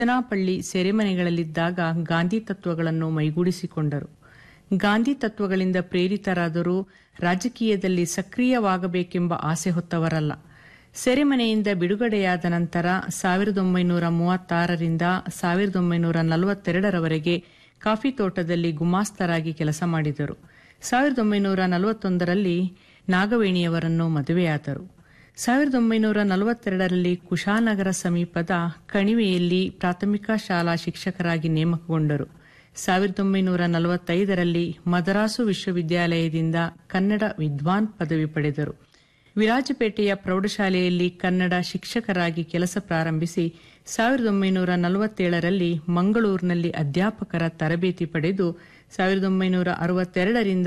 ತಿರುಚನಾಪಳ್ಳಿ ಸೆರೆಮನೆಗಳಲ್ಲಿದ್ದಾಗ ಗಾಂಧಿ ತತ್ವಗಳನ್ನು ಮೈಗೂಡಿಸಿಕೊಂಡರು. ಗಾಂಧಿ ತತ್ವಗಳಿಂದ ಪ್ರೇರಿತರಾದರೂ ರಾಜಕೀಯದಲ್ಲಿ ಸಕ್ರಿಯವಾಗಬೇಕೆಂಬ ಆಸೆ ಹೊತ್ತವರಲ್ಲ. ಸೆರೆಮನೆಯಿಂದ ಬಿಡುಗಡೆಯಾದ ನಂತರ 1936ರಿಂದ 1942ರವರೆಗೆ ಕಾಫಿ ತೋಟದಲ್ಲಿ ಗುಮಾಸ್ತರಾಗಿ ಕೆಲಸ ಮಾಡಿದರು. 1941ರಲ್ಲಿ ನಾಗವೇಣಿಯವರನ್ನು ಮದುವೆಯಾದರು. 1942ರಲ್ಲಿ ಕುಶಾನಗರ ಸಮೀಪದ ಕಣಿವೆಯಲ್ಲಿ ಪ್ರಾಥಮಿಕ ಶಾಲಾ ಶಿಕ್ಷಕರಾಗಿ ನೇಮಕಗೊಂಡರು. 1945ರಲ್ಲಿ ಮದರಾಸು ವಿಶ್ವವಿದ್ಯಾಲಯದಿಂದ ಕನ್ನಡ ವಿದ್ವಾನ್ ಪದವಿ ಪಡೆದರು. ವಿರಾಜಪೇಟೆಯ ಪ್ರೌಢಶಾಲೆಯಲ್ಲಿ ಕನ್ನಡ ಶಿಕ್ಷಕರಾಗಿ ಕೆಲಸ ಪ್ರಾರಂಭಿಸಿ 1947ರಲ್ಲಿ ಮಂಗಳೂರಿನಲ್ಲಿ ಅಧ್ಯಾಪಕರ ತರಬೇತಿ ಪಡೆದು 1962ರಿಂದ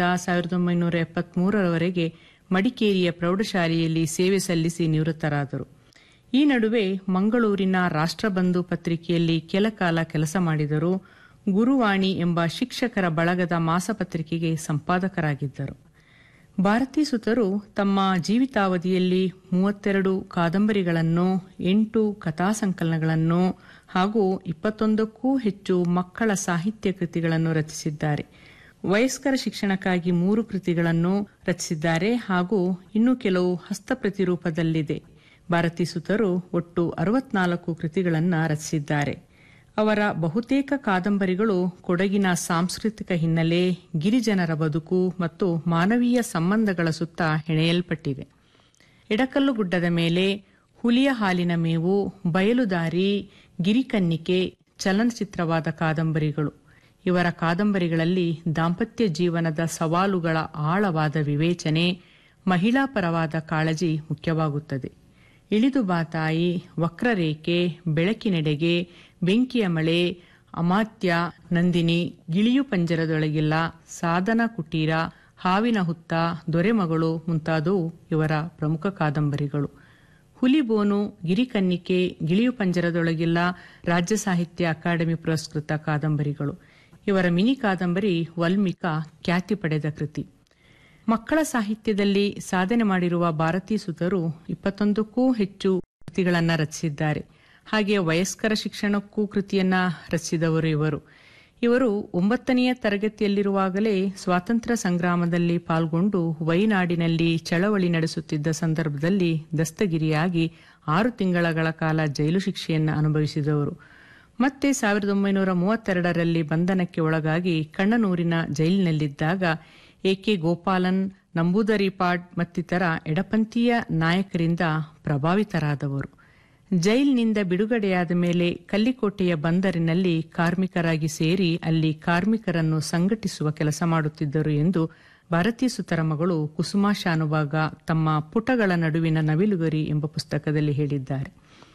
1973ರವರೆಗೆ ಮಡಿಕೇರಿಯ ಪ್ರೌಢಶಾಲೆಯಲ್ಲಿ ಸೇವೆ ಸಲ್ಲಿಸಿ ನಿವೃತ್ತರಾದರು. ಈ ನಡುವೆ ಮಂಗಳೂರಿನ ರಾಷ್ಟ್ರಬಂಧು ಪತ್ರಿಕೆಯಲ್ಲಿ ಕೆಲಕಾಲ ಕೆಲಸ ಮಾಡಿದರು. ಗುರುವಾಣಿ ಎಂಬ ಶಿಕ್ಷಕರ ಬಳಗದ ಮಾಸಪತ್ರಿಕೆಗೆ ಸಂಪಾದಕರಾಗಿದ್ದರು. ಭಾರತೀ ಸುತರು ತಮ್ಮ ಜೀವಿತಾವಧಿಯಲ್ಲಿ 32 ಕಾದಂಬರಿಗಳನ್ನು, 8 ಕಥಾ ಸಂಕಲನಗಳನ್ನು ಹಾಗೂ 21ಕ್ಕೂ ಹೆಚ್ಚು ಮಕ್ಕಳ ಸಾಹಿತ್ಯ ಕೃತಿಗಳನ್ನು ರಚಿಸಿದ್ದಾರೆ. ವಯಸ್ಕರ ಶಿಕ್ಷಣಕ್ಕಾಗಿ 3 ಕೃತಿಗಳನ್ನು ರಚಿಸಿದ್ದಾರೆ ಹಾಗೂ ಇನ್ನೂ ಕೆಲವು ಹಸ್ತಪ್ರತಿ ರೂಪದಲ್ಲಿದೆ. ಭಾರತೀ ಸುತರು ಒಟ್ಟು 64 ಕೃತಿಗಳನ್ನು ರಚಿಸಿದ್ದಾರೆ. ಅವರ ಬಹುತೇಕ ಕಾದಂಬರಿಗಳು ಕೊಡಗಿನ ಸಾಂಸ್ಕೃತಿಕ ಹಿನ್ನೆಲೆ, ಗಿರಿಜನರ ಬದುಕು ಮತ್ತು ಮಾನವೀಯ ಸಂಬಂಧಗಳ ಸುತ್ತ ಹೆಣೆಯಲ್ಪಟ್ಟಿವೆ. ಎಡಕಲ್ಲು ಗುಡ್ಡದ ಮೇಲೆ, ಹುಲಿಯ ಹಾಲಿನ ಮೇವು, ಬಯಲುದಾರಿ, ಗಿರಿಕನ್ನಿಕೆ ಚಲನಚಿತ್ರವಾದ ಕಾದಂಬರಿಗಳು. ಇವರ ಕಾದಂಬರಿಗಳಲ್ಲಿ ದಾಂಪತ್ಯ ಜೀವನದ ಸವಾಲುಗಳ ಆಳವಾದ ವಿವೇಚನೆ, ಮಹಿಳಾ ಪರವಾದ ಕಾಳಜಿ ಮುಖ್ಯವಾಗುತ್ತದೆ. ಇಳಿದು ಬಾತಾಯಿ, ವಕ್ರರೇಖೆ, ಬೆಳಕಿನೆಡೆಗೆ, ಬೆಂಕಿಯ ಮಳೆ, ಅಮಾತ್ಯ, ನಂದಿನಿ, ಗಿಳಿಯು ಪಂಜರದೊಳಗಿಲ್ಲ, ಸಾಧನ ಕುಟೀರ, ಹಾವಿನ ಹುತ್ತ, ದೊರೆಮಗಳು ಮುಂತಾದವು ಇವರ ಪ್ರಮುಖ ಕಾದಂಬರಿಗಳು. ಹುಲಿಬೋನು, ಗಿರಿಕನ್ನಿಕೆ, ಗಿಳಿಯು ಪಂಜರದೊಳಗಿಲ್ಲ ರಾಜ್ಯ ಸಾಹಿತ್ಯ ಅಕಾಡೆಮಿ ಪುರಸ್ಕೃತ ಕಾದಂಬರಿಗಳು. ಇವರ ಮಿನಿ ಕಾದಂಬರಿ ವಲ್ಮೀಕ ಖ್ಯಾತಿ ಪಡೆದ ಕೃತಿ. ಮಕ್ಕಳ ಸಾಹಿತ್ಯದಲ್ಲಿ ಸಾಧನೆ ಮಾಡಿರುವ ಭಾರತೀ ಸುತರು 21ಕ್ಕೂ ಹೆಚ್ಚು ಕೃತಿಗಳನ್ನು ರಚಿಸಿದ್ದಾರೆ. ಹಾಗೆ ವಯಸ್ಕರ ಶಿಕ್ಷಣಕ್ಕೂ ಕೃತಿಯನ್ನ ರಚಿಸಿದವರು ಇವರು 9ನೇ ತರಗತಿಯಲ್ಲಿರುವಾಗಲೇ ಸ್ವಾತಂತ್ರ್ಯ ಸಂಗ್ರಾಮದಲ್ಲಿ ಪಾಲ್ಗೊಂಡು ವೈನಾಡಿನಲ್ಲಿ ಚಳವಳಿ ನಡೆಸುತ್ತಿದ್ದ ಸಂದರ್ಭದಲ್ಲಿ ದಸ್ತಗಿರಿಯಾಗಿ 6 ತಿಂಗಳ ಕಾಲ ಜೈಲು ಶಿಕ್ಷೆಯನ್ನು ಅನುಭವಿಸಿದವರು. ಮತ್ತೆ 1932ರಲ್ಲಿ ಬಂಧನಕ್ಕೆ ಒಳಗಾಗಿ ಕಣ್ಣನೂರಿನ ಜೈಲಿನಲ್ಲಿದ್ದಾಗ ಎ.ಕೆ. ಗೋಪಾಲನ್, ನಂಬೂದರಿಪಾಡ್ ಮತ್ತಿತರ ಎಡಪಂಥೀಯ ನಾಯಕರಿಂದ ಪ್ರಭಾವಿತರಾದವರು. ಜೈಲಿನಿಂದ ಬಿಡುಗಡೆಯಾದ ಮೇಲೆ ಕಲ್ಲಿಕೋಟೆಯ ಬಂದರಿನಲ್ಲಿ ಕಾರ್ಮಿಕರಾಗಿ ಸೇರಿ ಅಲ್ಲಿ ಕಾರ್ಮಿಕರನ್ನು ಸಂಘಟಿಸುವ ಕೆಲಸ ಮಾಡುತ್ತಿದ್ದರು ಎಂದು ಭಾರತೀ ಸುತರ ಮಗಳು ಕುಸುಮಾ ಶಾನುಭಾಗ ತಮ್ಮ ಪುಟಗಳ ನಡುವಿನ ನವಿಲುಗರಿ ಎಂಬ ಪುಸ್ತಕದಲ್ಲಿ ಹೇಳಿದ್ದಾರೆ.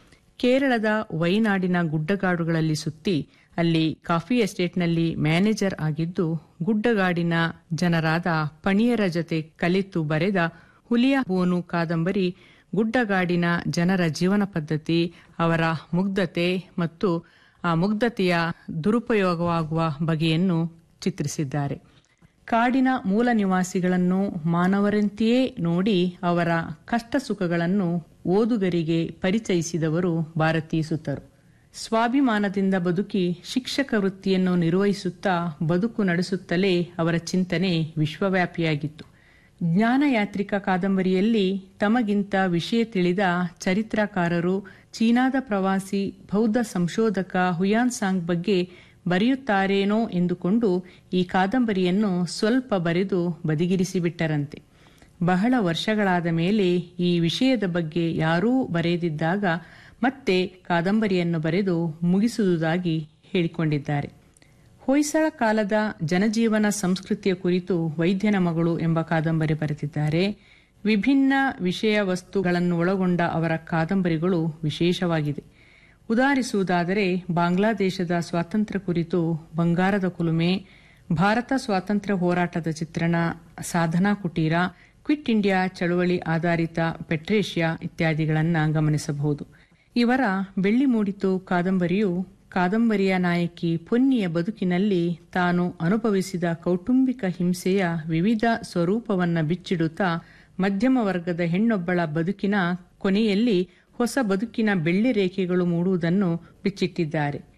ಕೇರಳದ ವೈನಾಡಿನ ಗುಡ್ಡಗಾಡುಗಳಲ್ಲಿ ಸುತ್ತಿ ಅಲ್ಲಿ ಕಾಫಿ ಎಸ್ಟೇಟ್ನಲ್ಲಿ ಮ್ಯಾನೇಜರ್ ಆಗಿದ್ದು ಗುಡ್ಡಗಾಡಿನ ಜನರಾದ ಪಣಿಯರ ಜೊತೆ ಕಲಿತು ಬರೆದ ಹುಲಿಯ ಬೋನು ಕಾದಂಬರಿ ಗುಡ್ಡಗಾಡಿನ ಜನರ ಜೀವನ ಪದ್ಧತಿ, ಅವರ ಮುಗ್ಧತೆ ಮತ್ತು ಆ ಮುಗ್ಧತೆಯ ದುರುಪಯೋಗವಾಗುವ ಬಗೆಯನ್ನು ಚಿತ್ರಿಸಿದ್ದಾರೆ. ಕಾಡಿನ ಮೂಲ ನಿವಾಸಿಗಳನ್ನು ಮಾನವರಂತೆಯೇ ನೋಡಿ ಅವರ ಕಷ್ಟ ಸುಖಗಳನ್ನು ಓದುಗರಿಗೆ ಪರಿಚಯಿಸಿದವರು ಭಾರತೀ ಸುತರು. ಸ್ವಾಭಿಮಾನದಿಂದ ಬದುಕಿ ಶಿಕ್ಷಕ ವೃತ್ತಿಯನ್ನು ನಿರ್ವಹಿಸುತ್ತಾ ಬದುಕು ನಡೆಸುತ್ತಲೇ ಅವರ ಚಿಂತನೆ ವಿಶ್ವವ್ಯಾಪಿಯಾಗಿತ್ತು. ಜ್ಞಾನಯಾತ್ರಿಕ ಕಾದಂಬರಿಯಲ್ಲಿ ತಮಗಿಂತ ವಿಷಯ ತಿಳಿದ ಚರಿತ್ರಕಾರರು, ಚೀನಾದ ಪ್ರವಾಸಿ ಬೌದ್ಧ ಸಂಶೋಧಕ ಹುಯಾನ್ ಸಾಂಗ್ ಬಗ್ಗೆ ಬರೆಯುತ್ತಾರೇನೋ ಎಂದುಕೊಂಡು ಈ ಕಾದಂಬರಿಯನ್ನು ಸ್ವಲ್ಪ ಬರೆದು ಬದಿಗಿರಿಸಿಬಿಟ್ಟರಂತೆ. ಬಹಳ ವರ್ಷಗಳಾದ ಮೇಲೆ ಈ ವಿಷಯದ ಬಗ್ಗೆ ಯಾರೂ ಬರೆಯದಿದ್ದಾಗ ಮತ್ತೆ ಕಾದಂಬರಿಯನ್ನು ಬರೆದು ಮುಗಿಸುವುದಾಗಿ ಹೇಳಿಕೊಂಡಿದ್ದಾರೆ. ಹೊಯ್ಸಳ ಕಾಲದ ಜನಜೀವನ ಸಂಸ್ಕೃತಿಯ ಕುರಿತು ವೈದ್ಯನ ಮಗಳು ಎಂಬ ಕಾದಂಬರಿ ಬರೆದಿದ್ದಾರೆ. ವಿಭಿನ್ನ ವಿಷಯ ವಸ್ತುಗಳನ್ನು ಒಳಗೊಂಡ ಅವರ ಕಾದಂಬರಿಗಳು ವಿಶೇಷವಾಗಿದೆ. ಉದಾಹರಿಸುವುದಾದರೆ ಬಾಂಗ್ಲಾದೇಶದ ಸ್ವಾತಂತ್ರ್ಯ ಕುರಿತು ಬಂಗಾರದ ಕುಲುಮೆ, ಭಾರತ ಸ್ವಾತಂತ್ರ್ಯ ಹೋರಾಟದ ಚಿತ್ರಣ ಸಾಧನಾ ಕುಟೀರ, ಕ್ವಿಟ್ ಇಂಡಿಯಾ ಚಳವಳಿ ಆಧಾರಿತ ಪೆಟ್ರೇಷಿಯಾ ಇತ್ಯಾದಿಗಳನ್ನು ಗಮನಿಸಬಹುದು. ಇವರ ಬೆಳ್ಳಿ ಮೂಡಿತು ಕಾದಂಬರಿಯು ಕಾದಂಬರಿಯ ನಾಯಕಿ ಪೊನ್ನಿಯ ಬದುಕಿನಲ್ಲಿ ತಾನು ಅನುಭವಿಸಿದ ಕೌಟುಂಬಿಕ ಹಿಂಸೆಯ ವಿವಿಧ ಸ್ವರೂಪವನ್ನು ಬಿಚ್ಚಿಡುತ್ತಾ ಮಧ್ಯಮ ವರ್ಗದ ಹೆಣ್ಣೊಬ್ಬಳ ಬದುಕಿನ ಕೊನೆಯಲ್ಲಿ ಹೊಸ ಬದುಕಿನ ಬೆಳ್ಳಿ ರೇಖೆಗಳು ಮೂಡುವುದನ್ನು ಬಿಚ್ಚಿಟ್ಟಿದ್ದಾರೆ.